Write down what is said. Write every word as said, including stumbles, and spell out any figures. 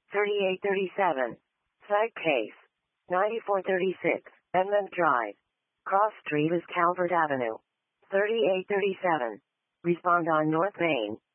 thirty-eight thirty-seven. Side case. ninety-four thirty-six. Edmund Drive. Cross Street is Calvert Avenue. thirty-eight thirty-seven. Respond on North Main.